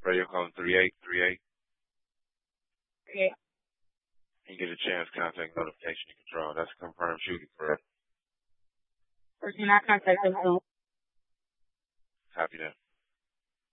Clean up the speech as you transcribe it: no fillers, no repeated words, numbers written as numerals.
Radio code 3838. Okay. You get a chance, contact notification control. That's a confirmed shooting, correct? Person not contacted home. Copy that.